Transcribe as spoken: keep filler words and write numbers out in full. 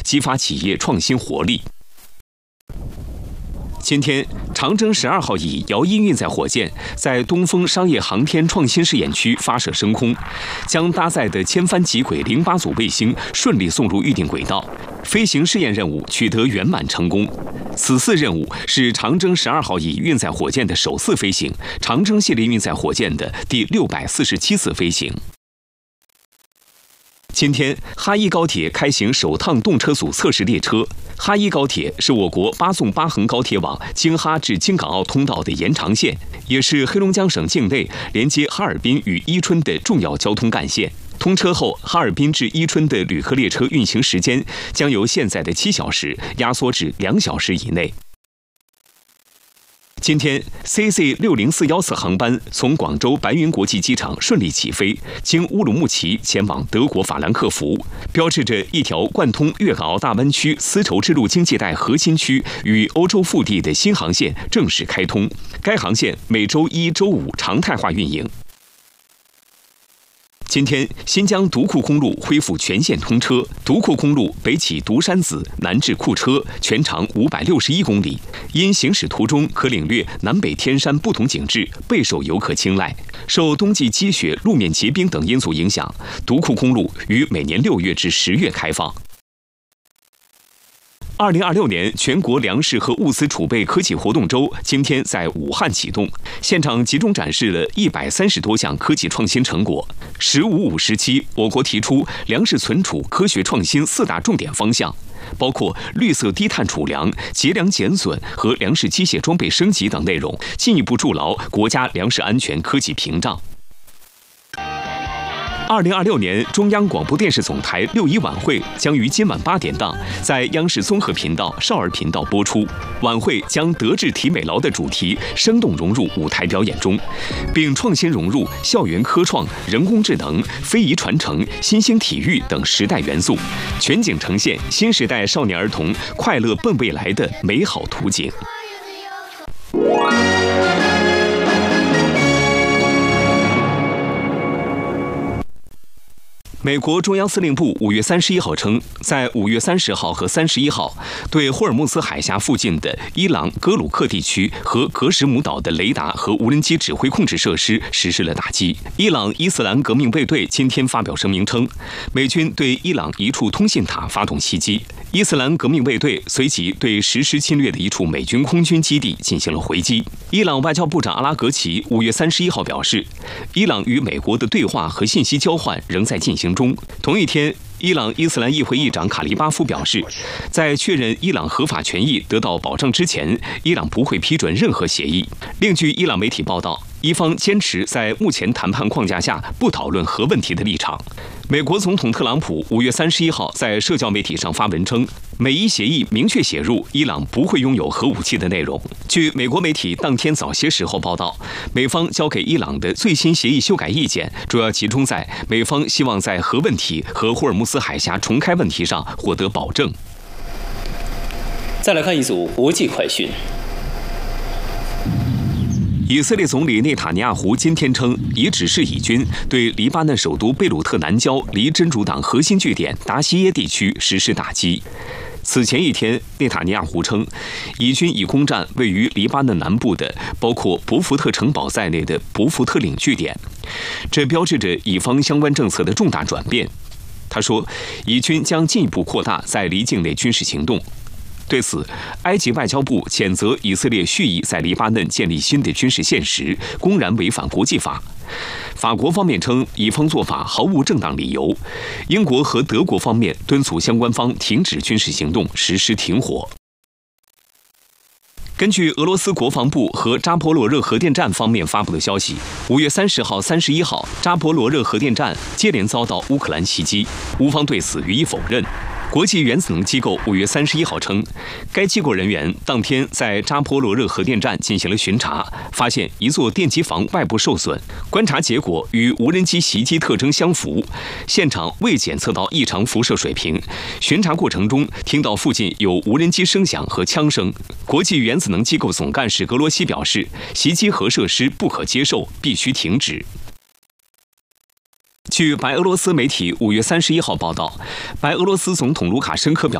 激发企业创新活力。今天，长征十二号乙遥一运载火箭在东风商业航天创新试验区发射升空，将搭载的千帆极轨零八组卫星顺利送入预定轨道，飞行试验任务取得圆满成功。此次任务是长征十二号乙运载火箭的首次飞行，长征系列运载火箭的第六百四十七次飞行。今天，哈一高铁开行首趟动车组测试列车。哈一高铁是我国八纵八横高铁网京哈至京港澳通道的延长线，也是黑龙江省境内连接哈尔滨与伊春的重要交通干线。通车后，哈尔滨至伊春的旅客列车运行时间将由现在的七小时压缩至两小时以内。今天 ，C Z 六零四一次航班从广州白云国际机场顺利起飞，经乌鲁木齐前往德国法兰克福，标志着一条贯通粤港澳大湾区丝绸之路经济带核心区与欧洲腹地的新航线正式开通。该航线每周一、周五常态化运营。今天，新疆独库公路恢复全线通车。独库公路北起独山子，南至库车，全长五百六十一公里。因行驶途中可领略南北天山不同景致，备受游客青睐。受冬季积雪、路面结冰等因素影响，独库公路于每年六月至十月开放。二零二六年全国粮食和物资储备科技活动周今天在武汉启动，现场集中展示了一百三十多项科技创新成果。“十五五”时期，我国提出粮食存储科学创新四大重点方向，包括绿色低碳储粮、节粮减损和粮食机械装备升级等内容，进一步筑牢国家粮食安全科技屏障。二零二六年中央广播电视总台六一晚会将于今晚八点档在央视综合频道、少儿频道播出。晚会将德智体美劳的主题生动融入舞台表演中，并创新融入校园科创、人工智能、非遗传承、新兴体育等时代元素，全景呈现新时代少年儿童快乐奔未来的美好图景。美国中央司令部五月三十一号称，在五月三十号和三十一号对霍尔木兹海峡附近的伊朗格鲁克地区和格什姆岛的雷达和无人机指挥控制设施实施了打击。伊朗伊斯兰革命卫队今天发表声明称，美军对伊朗一处通信塔发动袭击，伊斯兰革命卫队随即对实施侵略的一处美军空军基地进行了回击。伊朗外交部长阿拉格齐五月三十一号表示，伊朗与美国的对话和信息交换仍在进行中。同一天，伊朗伊斯兰议会议长卡利巴夫表示，在确认伊朗合法权益得到保障之前，伊朗不会批准任何协议。另据伊朗媒体报道，伊方坚持在目前谈判框架下不讨论核问题的立场。美国总统特朗普五月三十一号在社交媒体上发文称，美伊协议明确写入伊朗不会拥有核武器的内容。据美国媒体当天早些时候报道，美方交给伊朗的最新协议修改意见，主要集中在美方希望在核问题和霍尔木兹海峡重开问题上获得保证。 再来看一组国际快讯。 以色列总理内塔尼亚胡今天称，已指示以军对黎巴嫩首都贝鲁特南郊离真主党核心据点达西耶地区实施打击。此前一天，内塔尼亚胡称，以军已攻占位于黎巴嫩南部的包括博福特城堡在内的博福特领据点，这标志着以方相关政策的重大转变。他说，以军将进一步扩大在黎境内军事行动。对此，埃及外交部谴责以色列蓄意在黎巴嫩建立新的军事现实，公然违反国际法。法国方面称，以方做法毫无正当理由。英国和德国方面敦促相关方停止军事行动，实施停火。根据俄罗斯国防部和扎波罗热核电站方面发布的消息，五月三十号、三十一号，扎波罗热核电站接连遭到乌克兰袭击，乌方对此予以否认。国际原子能机构五月三十一号称，该机构人员当天在扎波罗热核电站进行了巡查，发现一座电机房外部受损，观察结果与无人机袭击特征相符，现场未检测到异常辐射水平。巡查过程中听到附近有无人机声响和枪声。国际原子能机构总干事格罗西表示，袭击核设施不可接受，必须停止。据白俄罗斯媒体五月三十一号报道，白俄罗斯总统卢卡申科表